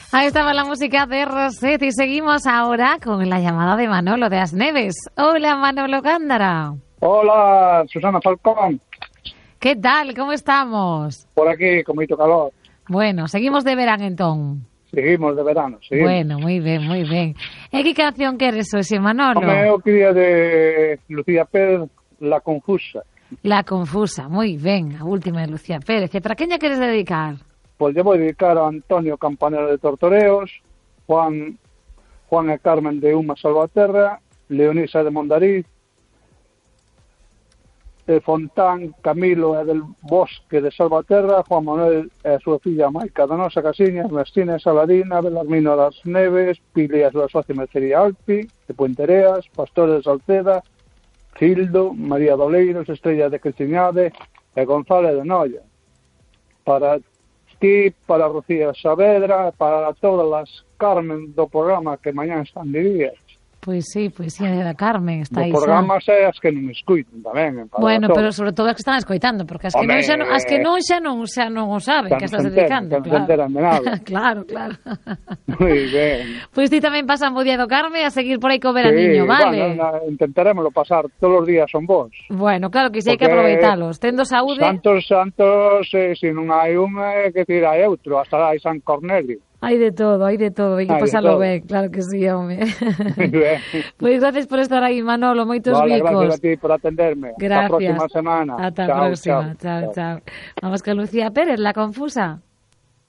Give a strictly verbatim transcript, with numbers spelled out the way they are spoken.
Ahí estaba la música de Rosette y seguimos ahora con la llamada de Manolo de Asneves. Hola, Manolo Gándara. Hola, Susana Falcón. ¿Qué tal? ¿Cómo estamos? Por aquí, con moito calor. Bueno, seguimos de verán entón. Seguimos de verano, seguimos. Bueno, moi ben, moi ben. E que canción queres hoxe, Manolo? Home, eu quería de Lucía Pérez, La Confusa. La Confusa, moi ben, a última de Lucía Pérez. E para quen lle queres dedicar? Pois lle vou dedicar a Antonio Campanero de Tortoreos, Juan Juan e Carmen de Uma Salvaterra, Leonisa de Mondariz, de Fontán, Camilo e del Bosque de Salvaterra, Juan Manuel e a súa filla Maica da Nosa Casiña, Ernestina e Saladina, Belarmino das Neves, Pili e a súa socia Mercería Alpi, de Puentereas, Pastor de Salceda, Gildo, María Doleiros, Estrella de Creciñade e González de Noia. Para ti, para Rocía Saavedra, para todas as Carmen do programa que mañán están de días. Pois sí, pois sí, a Carmen está aí. O programa xa as que non escuiten tamén. Bueno, pero sobre todo as que están escoitando, porque as que non xa non, as que non xa non, xa non o saben que estás dedicando. Que non se enteran de nada. Claro, claro. Moi ben. Pois ti tamén pasan bo día do Carmen a seguir por aí co veraniño, sí, vale? Bueno, intentaremoslo pasar todos os días son vos. Bueno, claro que si sí, hai que aproveitalos. Tendo saúde... Santos, santos, eh, se non hai un, eh, que tira hai outro, hasta hai San Cornelio. Hai de todo, hai de todo, hai que pasarlo ben, claro que sí, home. Pois gracias por estar aí, Manolo, moitos vale, bicos. Gracias a ti por atenderme. Gracias. Hasta a próxima semana. Ata a chao, próxima, chao, chao, chao. Vamos con Lucía Pérez, La Confusa.